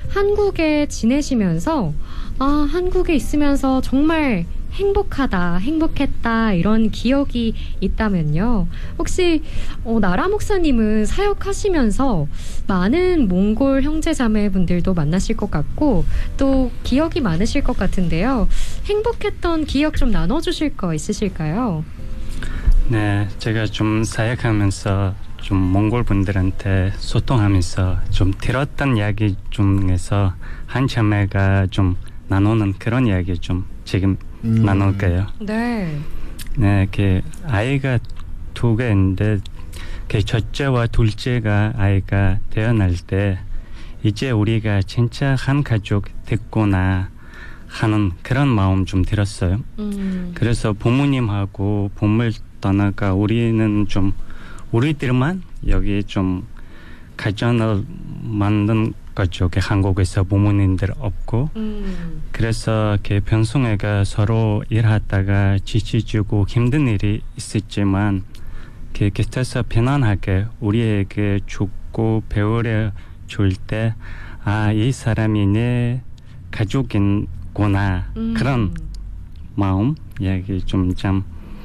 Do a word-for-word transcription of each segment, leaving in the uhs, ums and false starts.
한국에 지내시면서 아, 한국에 있으면서 정말 행복하다, 행복했다 이런 기억이 있다면요. 혹시 어, 나라 목사님은 사역하시면서 많은 몽골 형제자매분들도 만나실 것 같고 또 기억이 많으실 것 같은데요. 행복했던 기억 좀 나눠주실 거 있으실까요? 네, 제가 좀 사역하면서 좀 몽골 분들한테 소통하면서 좀 들었던 이야기 중에서 한 자매가 좀 나누는 그런 이야기 좀 지금 음. 나눌게요. 네. 네, 그 아이가 두 개인데 그 첫째와 둘째가 아이가 태어날 때 이제 우리가 진짜 한 가족 됐구나 하는 그런 마음 좀 들었어요. 음. 그래서 부모님하고 부모를 떠나가 우리는 좀 우리들만 여기 좀 가정을 만든 거죠. 한국에서 부모님들 없고 음. 그래서 그 평소에가 서로 일하다가 지치주고 힘든 일이 있었지만 그 곁에서 편안하게 우리에게 죽고 배우려 줄 때 아, 이 사람이 내 가족이구나 음. 그런 마음 이야기 좀 참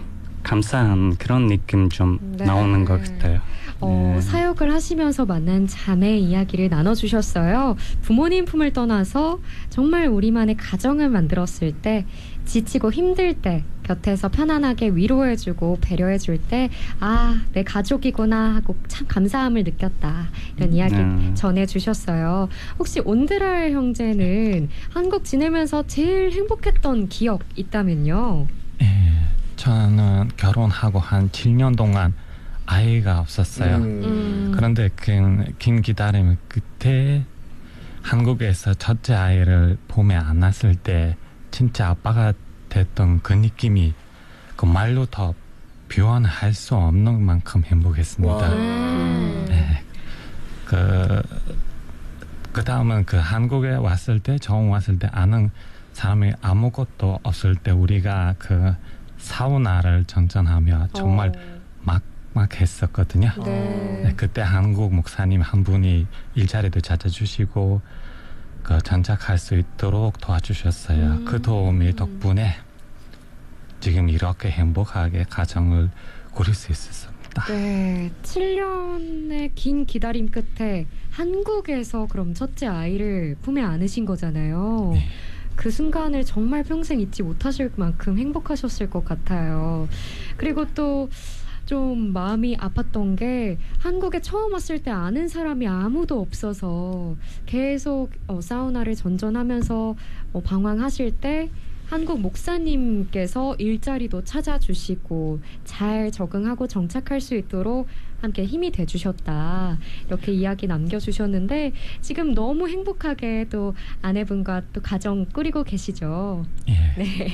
감사한 그런 느낌 좀 네. 나오는 것 같아요. 어, 네. 사역을 하시면서 만난 자매 이야기를 나눠주셨어요. 부모님 품을 떠나서 정말 우리만의 가정을 만들었을 때 지치고 힘들 때 곁에서 편안하게 위로해주고 배려해줄 때 아, 내 가족이구나 하고 참 감사함을 느꼈다. 이런 이야기 네. 전해주셨어요. 혹시 온드랄 형제는 한국 지내면서 제일 행복했던 기억 있다면요? 네. 저는 결혼하고 한 칠 년 동안 아이가 없었어요. 음. 그런데 그 긴 기다림 끝에 한국에서 첫째 아이를 봄에 안았을 때 진짜 아빠가 됐던 그 느낌이 그 말로 더 표현할 수 없는 만큼 행복했습니다. 네. 그, 그 다음은 그 한국에 왔을 때, 처음 왔을 때 아는 사람이 아무것도 없을 때 우리가 그 사우나를 전전하며 정말 어. 막, 막 했었거든요. 네. 네, 그때 한국 목사님 한 분이 일자리도 찾아주시고 그 전작할 수 있도록 도와주셨어요. 음. 그 도움이 덕분에 지금 이렇게 행복하게 가정을 꾸릴 수 있었습니다. 네, 칠 년의 긴 기다림 끝에 한국에서 그럼 첫째 아이를 품에 안으신 거잖아요. 네. 그 순간을 정말 평생 잊지 못하실 만큼 행복하셨을 것 같아요. 그리고 또 좀 마음이 아팠던 게 한국에 처음 왔을 때 아는 사람이 아무도 없어서 계속 어, 사우나를 전전하면서 어, 방황하실 때 한국 목사님께서 일자리도 찾아주시고 잘 적응하고 정착할 수 있도록 함께 힘이 돼주셨다. 이렇게 이야기 남겨주셨는데 지금 너무 행복하게 또 아내분과 또 가정 꾸리고 계시죠. 예. 네.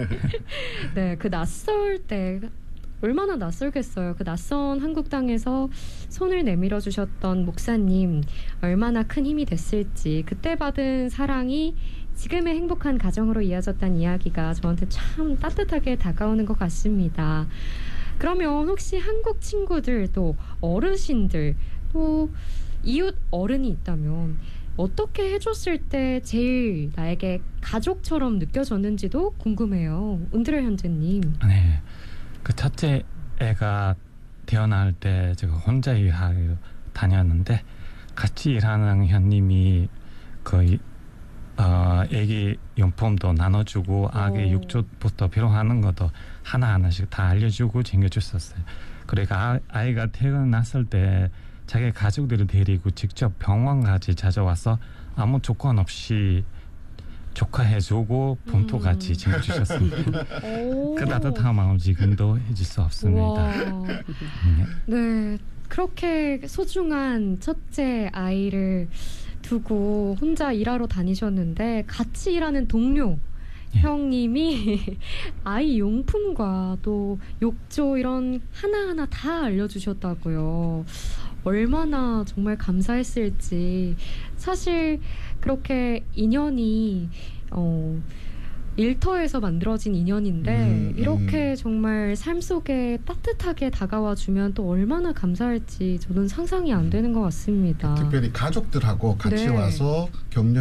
네, 그 낯설 때 얼마나 낯설겠어요. 그 낯선 한국 땅에서 손을 내밀어 주셨던 목사님 얼마나 큰 힘이 됐을지 그때 받은 사랑이 지금의 행복한 가정으로 이어졌다는 이야기가 저한테 참 따뜻하게 다가오는 것 같습니다. 그러면 혹시 한국 친구들 또 어르신들 또 이웃 어른이 있다면 어떻게 해줬을 때 제일 나에게 가족처럼 느껴졌는지도 궁금해요. 온드랄 형제님. 네, 그 첫째 애가 태어날 때 제가 혼자 일하러 다녔는데 같이 일하는 형님이 그 어, 애기 용품도 나눠주고 아기 육주부터 필요하는 것도 하나하나씩 다 알려주고 챙겨줬었어요. 그러니까 아, 아이가 태어났을 때 자기 가족들을 데리고 직접 병원까지 찾아와서 아무 조건 없이 조카해주고 봉투같이 챙겨주셨습니다. 그 따뜻한 마음 지금도 해줄 수 없습니다. 네, 그렇게 소중한 첫째 아이를 두고 혼자 일하러 다니셨는데 같이 일하는 동료 예. 형님이 아이 용품과 또 욕조 이런 하나하나 다 알려주셨다고요. 얼마나 정말 감사했을지. 사실 그렇게 인연이 어, 일터에서 만들어진 인연인데 음, 이렇게 음. 정말 삶 속에 따뜻하게 다가와 주면 또 얼마나 감사할지 저는 상상이 안 되는 것 같습니다. 특별히 가족들하고 같이 네. 와서 격려